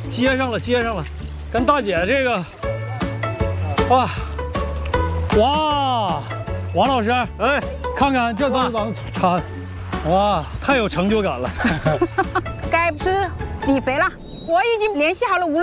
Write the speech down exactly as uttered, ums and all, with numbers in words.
接上了，接上了，跟大姐这个，哇哇，王老师，哎，看看这都是咱们产，哇，太有成就感了。 该吃李肥了，我已经联系好了吴